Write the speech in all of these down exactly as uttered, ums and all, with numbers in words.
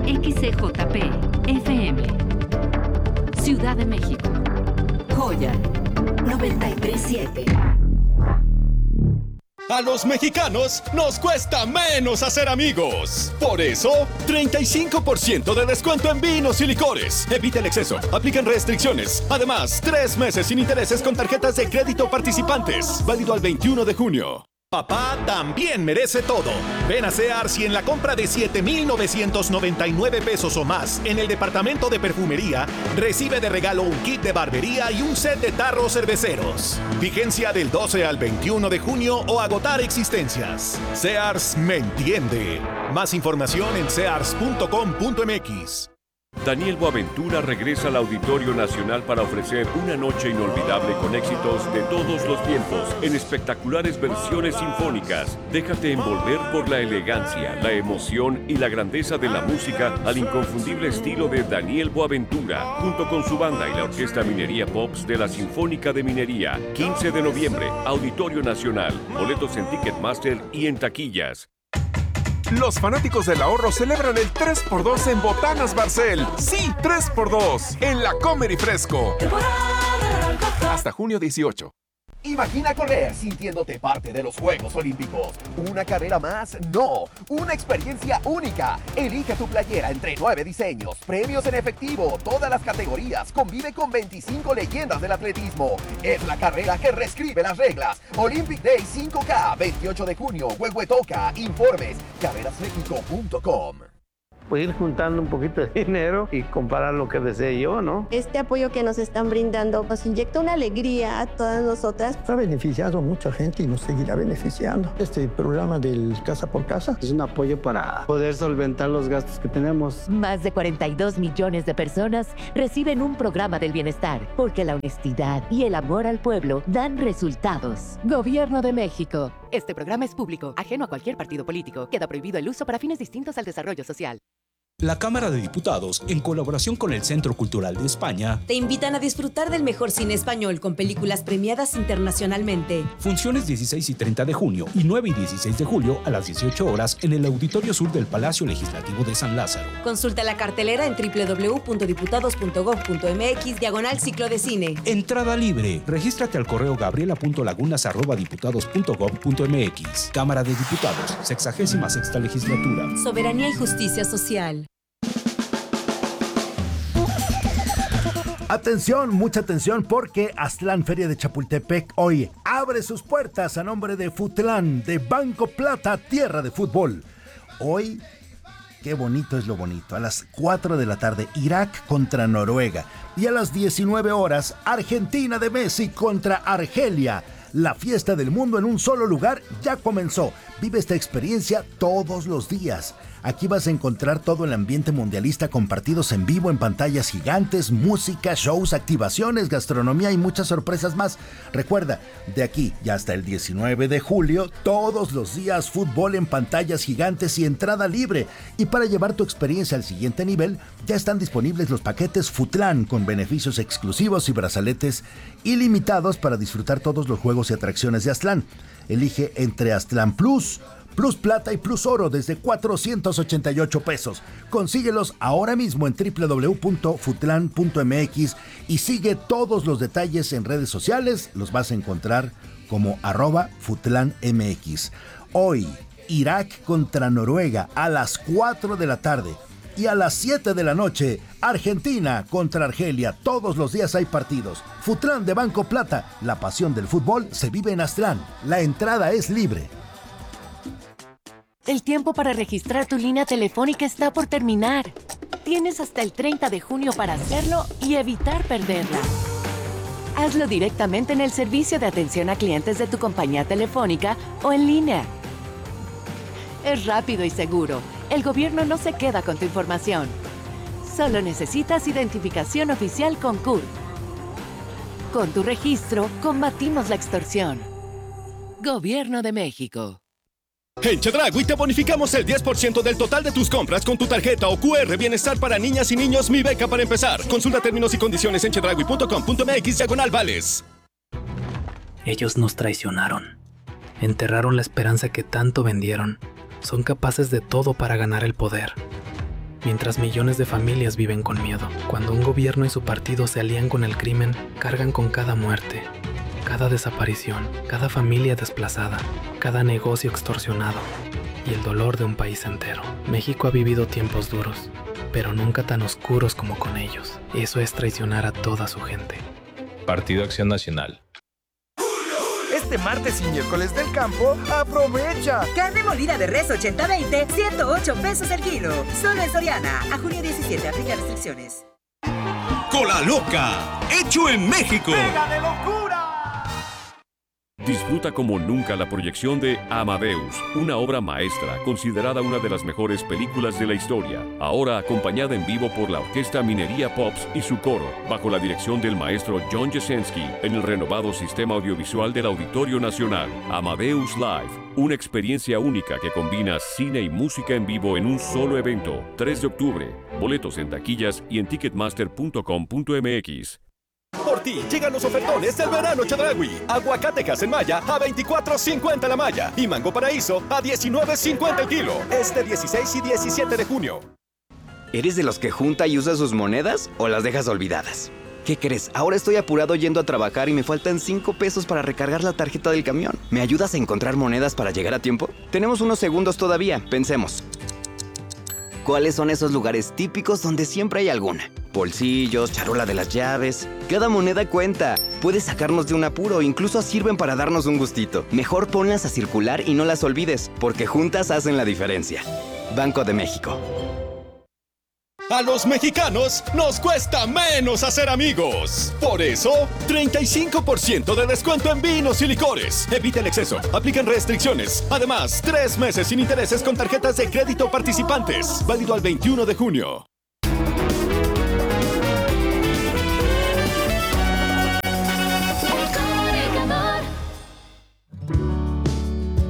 X C J P F M. Ciudad de México. Joya noventa y tres siete. A los mexicanos nos cuesta menos hacer amigos. Por eso, treinta y cinco por ciento de descuento en vinos y licores. Evita el exceso. Aplican restricciones. Además, tres meses sin intereses con tarjetas de crédito participantes. Válido al veintiuno de junio. Papá también merece todo. Ven a Sears y en la compra de siete mil novecientos noventa y nueve pesos o más en el departamento de perfumería, recibe de regalo un kit de barbería y un set de tarros cerveceros. Vigencia del doce al veintiuno de junio o agotar existencias. Sears me entiende. Más información en sears punto com punto m x. Daniel Boaventura regresa al Auditorio Nacional para ofrecer una noche inolvidable con éxitos de todos los tiempos en espectaculares versiones sinfónicas. Déjate envolver por la elegancia, la emoción y la grandeza de la música al inconfundible estilo de Daniel Boaventura, junto con su banda y la Orquesta Minería Pops de la Sinfónica de Minería. quince de noviembre, Auditorio Nacional. Boletos en Ticketmaster y en taquillas. Los fanáticos del ahorro celebran el tres por dos en Botanas Barcel. Sí, tres por dos en la Comer y Fresco. Hasta junio dieciocho. Imagina correr sintiéndote parte de los Juegos Olímpicos. ¿Una carrera más? No. Una experiencia única. Elige tu playera entre nueve diseños, premios en efectivo, todas las categorías. Convive con veinticinco leyendas del atletismo. Es la carrera que reescribe las reglas. Olympic Day cinco K, veintiocho de junio, Huehuetoca. Informes, carreras mexico punto com. Pues ir juntando un poquito de dinero y comprar lo que desee yo, ¿no? Este apoyo que nos están brindando nos inyecta una alegría a todas nosotras. Ha beneficiado a mucha gente y nos seguirá beneficiando. Este programa del Casa por Casa es un apoyo para poder solventar los gastos que tenemos. Más de cuarenta y dos millones de personas reciben un programa del bienestar, porque la honestidad y el amor al pueblo dan resultados. Gobierno de México. Este programa es público, ajeno a cualquier partido político. Queda prohibido el uso para fines distintos al desarrollo social. La Cámara de Diputados, en colaboración con el Centro Cultural de España, te invitan a disfrutar del mejor cine español con películas premiadas internacionalmente. Funciones dieciséis y treinta de junio y nueve y dieciséis de julio a las dieciocho horas en el Auditorio Sur del Palacio Legislativo de San Lázaro. Consulta la cartelera en doble u doble u doble u punto diputados punto gob punto m x diagonal ciclo de cine. Entrada libre. Regístrate al correo gabriela punto lagunas arroba diputados punto gob punto m x. Cámara de Diputados, sexagésima sexta Legislatura. Soberanía y justicia social. Atención, mucha atención, porque Aztlán Feria de Chapultepec hoy abre sus puertas a nombre de Futlán, de Banco Plata, tierra de fútbol. Hoy, qué bonito es lo bonito, a las cuatro de la tarde, Irak contra Noruega. Y a las diecinueve horas, Argentina de Messi contra Argelia. La fiesta del mundo en un solo lugar ya comenzó. Vive esta experiencia todos los días. Aquí vas a encontrar todo el ambiente mundialista con partidos en vivo en pantallas gigantes, música, shows, activaciones, gastronomía y muchas sorpresas más. Recuerda, de aquí y hasta el diecinueve de julio, todos los días fútbol en pantallas gigantes y entrada libre. Y para llevar tu experiencia al siguiente nivel, ya están disponibles los paquetes Futlán con beneficios exclusivos y brazaletes ilimitados para disfrutar todos los juegos y atracciones de Aztlán. Elige entre Aztlán Plus, Plus Plata y Plus Oro desde cuatrocientos ochenta y ocho pesos. Consíguelos ahora mismo en doble u doble u doble u punto futlán punto m x y sigue todos los detalles en redes sociales. Los vas a encontrar como arroba futlánmx. Hoy, Irak contra Noruega a las cuatro de la tarde. Y a las siete de la noche, Argentina contra Argelia. Todos los días hay partidos. Futlán de Banco Plata. La pasión del fútbol se vive en Aztlán. La entrada es libre. El tiempo para registrar tu línea telefónica está por terminar. Tienes hasta el treinta de junio para hacerlo y evitar perderla. Hazlo directamente en el servicio de atención a clientes de tu compañía telefónica o en línea. Es rápido y seguro. El gobierno no se queda con tu información. Solo necesitas identificación oficial con C U R. Con tu registro, combatimos la extorsión. Gobierno de México. En Chedraui te bonificamos el diez por ciento del total de tus compras con tu tarjeta o Q R Bienestar para niñas y niños Mi Beca para empezar. Consulta términos y condiciones en chedraui punto com punto m x diagonal vales. Ellos nos traicionaron. Enterraron la esperanza que tanto vendieron. Son capaces de todo para ganar el poder. mientras millones de familias viven con miedo. Cuando un gobierno y su partido se alían con el crimen, cargan con cada muerte, cada desaparición, cada familia desplazada, cada negocio extorsionado y el dolor de un país entero. México ha vivido tiempos duros, pero nunca tan oscuros como con ellos. Eso es traicionar a toda su gente. Partido Acción Nacional. Este martes y miércoles del campo, aprovecha. Carne molida de res ochenta veinte, ciento ocho pesos el kilo. Solo en Soriana. A junio diecisiete, aplica restricciones. Cola Loca, hecho en México. ¡Pega de locura! Disfruta como nunca la proyección de Amadeus, una obra maestra considerada una de las mejores películas de la historia, ahora acompañada en vivo por la Orquesta Minería Pops y su coro, bajo la dirección del maestro John Jasenski, en el renovado sistema audiovisual del Auditorio Nacional. Amadeus Live, una experiencia única que combina cine y música en vivo en un solo evento. tres de octubre, boletos en taquillas y en ticketmaster punto com punto m x. Por ti llegan los ofertones del verano Chedraui. Aguacatejas en malla a veinticuatro cincuenta la malla y mango paraíso a diecinueve cincuenta el kilo. Este dieciséis y diecisiete de junio. ¿Eres de los que junta y usa sus monedas o las dejas olvidadas? ¿Qué crees? Ahora estoy apurado yendo a trabajar y me faltan cinco pesos para recargar la tarjeta del camión. ¿Me ayudas a encontrar monedas para llegar a tiempo? Tenemos unos segundos todavía. Pensemos. ¿Cuáles son esos lugares típicos donde siempre hay alguna? Bolsillos, charola de las llaves. Cada moneda cuenta. Puede sacarnos de un apuro, incluso sirven para darnos un gustito. Mejor ponlas a circular y no las olvides, porque juntas hacen la diferencia. Banco de México. A los mexicanos nos cuesta menos hacer amigos. Por eso, treinta y cinco por ciento de descuento en vinos y licores. Evita el exceso. Aplican restricciones. Además, tres meses sin intereses con tarjetas de crédito participantes. Válido al veintiuno de junio.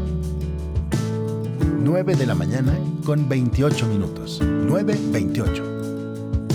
nueve de la mañana con veintiocho minutos. nueve veintiocho.